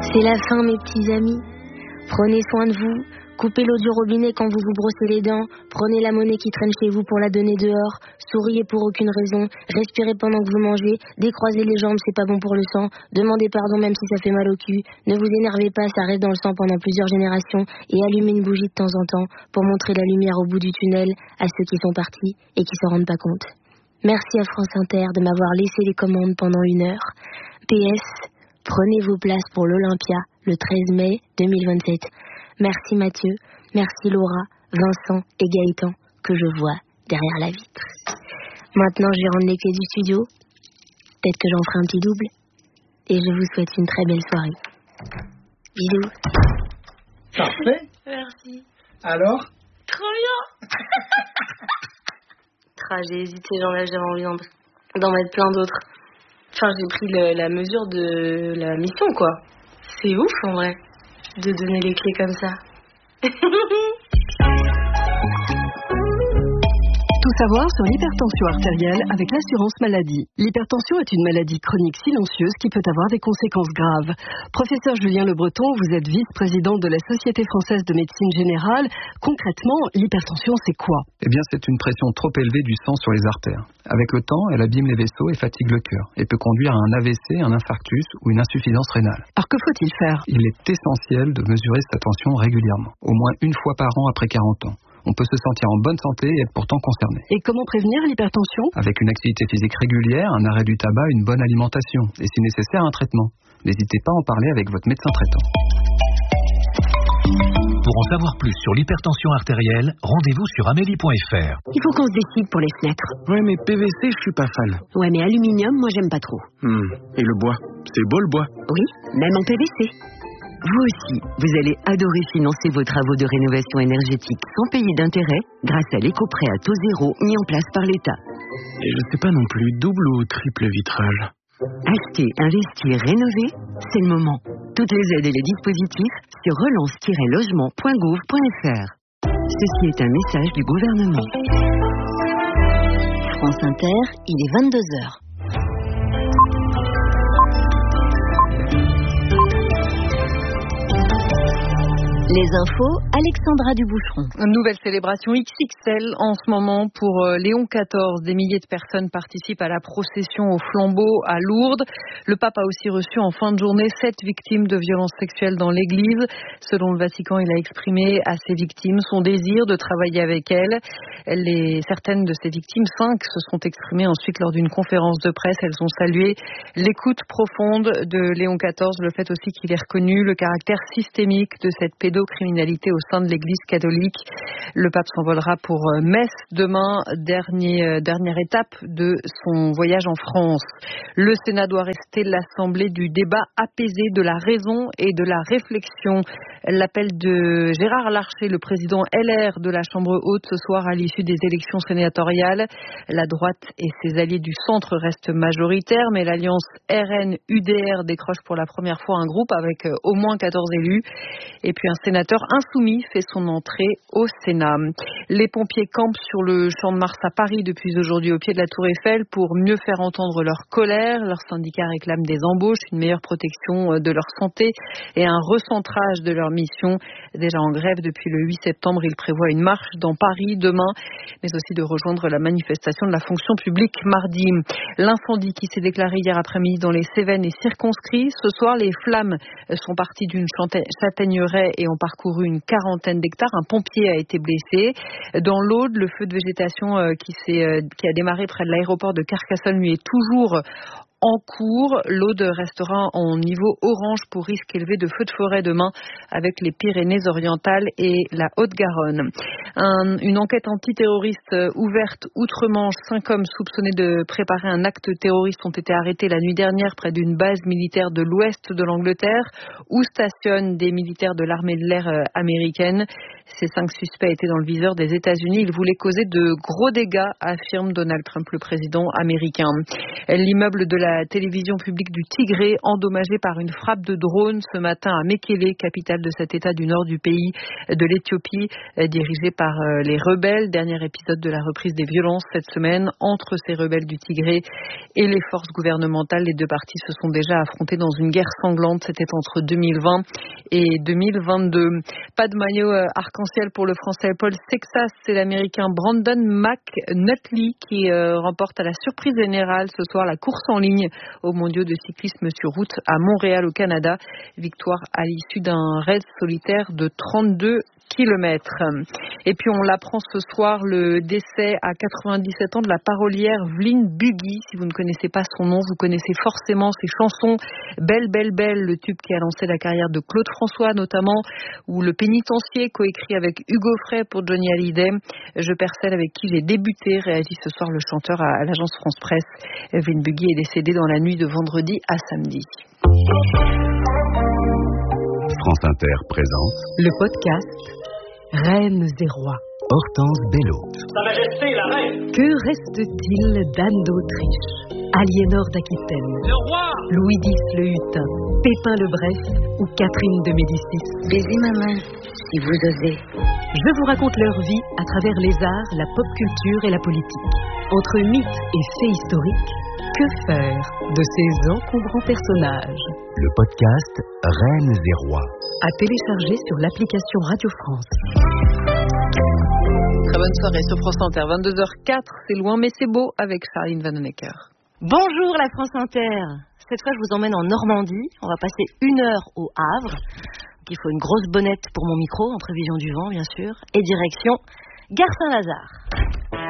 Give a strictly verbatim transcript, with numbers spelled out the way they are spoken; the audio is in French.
C'est la fin, mes petits amis. Prenez soin de vous. Coupez l'eau du robinet quand vous vous brossez les dents. Prenez la monnaie qui traîne chez vous pour la donner dehors. Souriez pour aucune raison. Respirez pendant que vous mangez. Décroisez les jambes, c'est pas bon pour le sang. Demandez pardon même si ça fait mal au cul. Ne vous énervez pas, ça reste dans le sang pendant plusieurs générations. Et allumez une bougie de temps en temps pour montrer la lumière au bout du tunnel à ceux qui sont partis et qui s'en rendent pas compte. Merci à France Inter de m'avoir laissé les commandes pendant une heure. P S. Prenez vos places pour l'Olympia le treize mai deux mille vingt-sept. Merci Mathieu, merci Laura, Vincent et Gaëtan que je vois derrière la vitre. Maintenant je vais rendre les clés du studio. Peut-être que j'en ferai un petit double. Et je vous souhaite une très belle soirée. Bisous. Parfait. Merci. Alors ? Trop bien. Tra, j'ai hésité, j'en ai j'avais envie d'en, d'en mettre plein d'autres. Enfin, j'ai pris le, la mesure de la mission, quoi. C'est ouf, en vrai, de donner les clés comme ça. Tout savoir sur l'hypertension artérielle avec l'assurance maladie. L'hypertension est une maladie chronique silencieuse qui peut avoir des conséquences graves. Professeur Julien Le Breton, vous êtes vice-président de la Société française de médecine générale. Concrètement, l'hypertension, c'est quoi ? Eh bien, c'est une pression trop élevée du sang sur les artères. Avec le temps, elle abîme les vaisseaux et fatigue le cœur et peut conduire à un A V C, un infarctus ou une insuffisance rénale. Alors que faut-il faire ? Il est essentiel de mesurer sa tension régulièrement, au moins une fois par an après quarante ans. On peut se sentir en bonne santé et être pourtant concerné. Et comment prévenir l'hypertension ? Avec une activité physique régulière, un arrêt du tabac, une bonne alimentation et si nécessaire un traitement. N'hésitez pas à en parler avec votre médecin traitant. Pour en savoir plus sur l'hypertension artérielle, rendez-vous sur amélie point f r. Il faut qu'on se décide pour les fenêtres. Ouais, mais P V C, je suis pas fan. Ouais, mais aluminium, moi j'aime pas trop. Hmm. Et le bois ? C'est beau le bois ? Oui, même en P V C. Vous aussi, vous allez adorer financer vos travaux de rénovation énergétique sans payer d'intérêt grâce à l'éco-prêt à taux zéro mis en place par l'État. Et je sais pas non plus, double ou triple vitrage. Acheter, investir, rénover, c'est le moment. Toutes les aides et les dispositifs sur relance tiret logement point gouv point f r. Ceci est un message du gouvernement. France Inter, il est vingt-deux heures. Les infos, Alexandra Duboucheron. Une nouvelle célébration X X L en ce moment pour Léon quatorze. Des milliers de personnes participent à la procession au flambeau à Lourdes. Le pape a aussi reçu en fin de journée sept victimes de violences sexuelles dans l'église. Selon le Vatican, il a exprimé à ses victimes son désir de travailler avec elles. Les, certaines de ces victimes, cinq, se sont exprimées ensuite lors d'une conférence de presse. Elles ont salué l'écoute profonde de Léon quatorze, le fait aussi qu'il ait reconnu le caractère systémique de cette pédocriminalité au sein de l'Église catholique. Le pape s'envolera pour Metz demain, dernier, dernière étape de son voyage en France. Le Sénat doit rester l'assemblée du débat apaisé, de la raison et de la réflexion. L'appel de Gérard Larcher, le président L R de la Chambre haute, ce soir à l'issue des élections sénatoriales. La droite et ses alliés du centre restent majoritaires, mais l'alliance R N U D R décroche pour la première fois un groupe avec au moins quatorze élus. Et puis un sénateur insoumis fait son entrée au Sénat. Les pompiers campent sur le Champ de Mars à Paris depuis aujourd'hui au pied de la Tour Eiffel pour mieux faire entendre leur colère. Leurs syndicats réclament des embauches, une meilleure protection de leur santé et un recentrage de leur mission. Déjà en grève depuis le huit septembre, ils prévoient une marche dans Paris demain, mais aussi de rejoindre la manifestation de la fonction publique mardi. L'incendie qui s'est déclaré hier après-midi dans les Cévennes est circonscrit. Ce soir, les flammes sont parties d'une châtaigneraie et ont parcouru une quarantaine d'hectares. Un pompier a été blessé. Dans l'Aude, le feu de végétation qui, s'est, qui a démarré près de l'aéroport de Carcassonne lui est toujours en cours. L'Aude restera en niveau orange pour risque élevé de feux de forêt demain avec les Pyrénées-Orientales et la Haute-Garonne. Un, une enquête antiterroriste ouverte outre-Manche. Cinq hommes soupçonnés de préparer un acte terroriste ont été arrêtés la nuit dernière près d'une base militaire de l'ouest de l'Angleterre où stationnent des militaires de l'armée de l'air américaine. Ces cinq suspects étaient dans le viseur des États-Unis. Ils voulaient causer de gros dégâts, affirme Donald Trump, le président américain. L'immeuble de la la télévision publique du Tigré, endommagée par une frappe de drone ce matin à Mekele, capitale de cet état du nord du pays, de l'Éthiopie, dirigée par les rebelles. Dernier épisode de la reprise des violences cette semaine entre ces rebelles du Tigré et les forces gouvernementales. Les deux parties se sont déjà affrontées dans une guerre sanglante. C'était entre deux mille vingt et deux mille vingt-deux. Pas de maillot arc-en-ciel pour le Français Paul Sexas. C'est l'Américain Brandon McNutley qui euh, remporte à la surprise générale ce soir la course en ligne aux mondiaux de cyclisme sur route à Montréal au Canada. Victoire à l'issue d'un raid solitaire de trente-deux kilomètres. Et puis on l'apprend ce soir, le décès à quatre-vingt-dix-sept ans de la parolière Vline Buggy. Si vous ne connaissez pas son nom, vous connaissez forcément ses chansons Belle, Belle, Belle, le tube qui a lancé la carrière de Claude François notamment, ou Le Pénitencier, coécrit avec Hugo Frey pour Johnny Hallyday. Je perds celle avec qui j'ai débuté, réagit ce soir le chanteur à l'agence France Presse. Vline Buggy est décédé dans la nuit de vendredi à samedi. France Inter présente le podcast Reines et Rois. Hortense Bello. Sa Majesté la Reine. Que reste-t-il d'Anne d'Autriche, Aliénor d'Aquitaine, Le roi, Louis X le Hutin, Pépin le Bref ou Catherine de Médicis? Baisez ma main, si vous osez. Je vous raconte leur vie à travers les arts, la pop culture et la politique. Entre mythes et faits historiques, que faire de ces encombrants personnages? Le podcast Reines et Rois. À télécharger sur l'application Radio France. Très bonne soirée sur France Inter, vingt-deux heures quatre, c'est loin mais c'est beau avec Charline Vanhoenacker. Bonjour la France Inter. Cette fois je vous emmène en Normandie. On va passer une heure au Havre. Il faut une grosse bonnette pour mon micro, entre Vision du Vent bien sûr, et direction Gare Saint-Lazare.